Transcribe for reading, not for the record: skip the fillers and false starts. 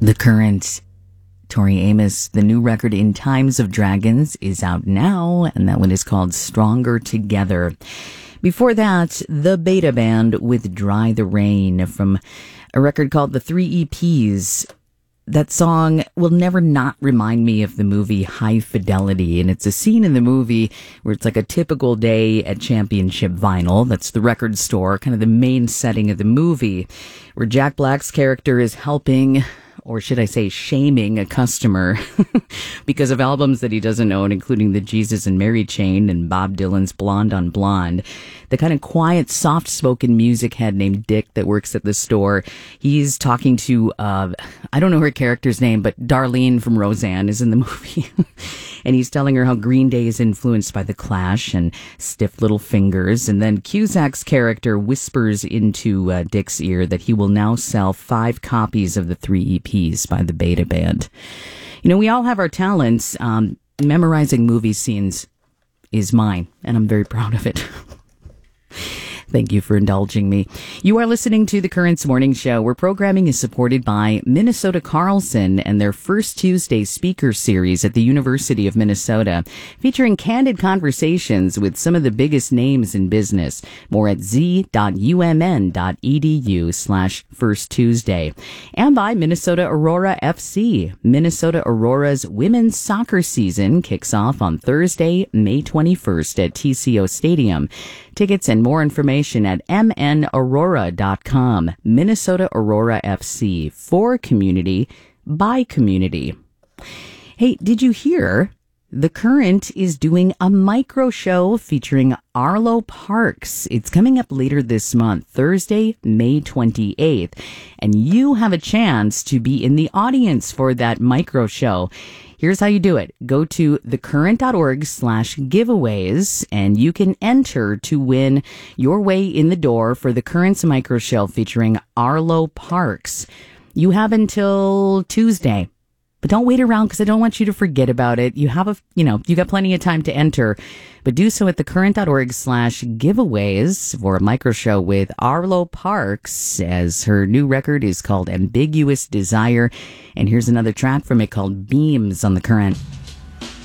The Current, Tori Amos. The new record In Times of Dragons is out now, and that one is called Stronger Together. Before that, the Beta Band with Dry the Rain from a record called The Three EPs. That song will never not remind me of the movie High Fidelity, and it's a scene in the movie where it's like a typical day at Championship Vinyl. That's the record store, kind of the main setting of the movie, where Jack Black's character is helping, or should I say shaming, a customer because of albums that he doesn't own, including the Jesus and Mary chain and Bob Dylan's Blonde on Blonde. The kind of quiet, soft-spoken music head named Dick that works at the store. He's talking to, I don't know her character's name, but Darlene from Roseanne is in the movie. And he's telling her how Green Day is influenced by The Clash and Stiff Little Fingers. And then Cusack's character whispers into Dick's ear that he will now sell 5 copies of the 3 EPs by the Beta Band. You know, we all have our talents. Memorizing movie scenes is mine, and I'm very proud of it. Thank you for indulging me. You are listening to The Currents Morning Show, where programming is supported by Minnesota Carlson and their First Tuesday speaker series at the University of Minnesota, featuring candid conversations with some of the biggest names in business. More at z.umn.edu/First Tuesday. And by Minnesota Aurora FC. Minnesota Aurora's women's soccer season kicks off on Thursday, May 21st at TCO Stadium. Tickets and more information at mnaurora.com. Minnesota Aurora FC, for community, by community. Hey, did you hear? The Current is doing a micro show featuring Arlo Parks. It's coming up later this month, Thursday, May 28th. And you have a chance to be in the audience for that micro show. Here's how you do it. Go to thecurrent.org/giveaways, and you can enter to win your way in the door for the Currents Micro Show featuring Arlo Parks. You have until Tuesday, but don't wait around because I don't want you to forget about it. You have you got plenty of time to enter, but do so at thecurrent.org/giveaways for a micro show with Arlo Parks, as her new record is called Ambiguous Desire. And here's another track from it called Beams on The Current.